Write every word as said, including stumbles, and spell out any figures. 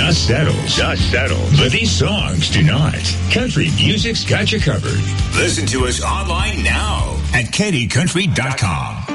dust settles. Dust settles. But these songs do not. Country music's got you covered. Listen to us online now at K D country dot com.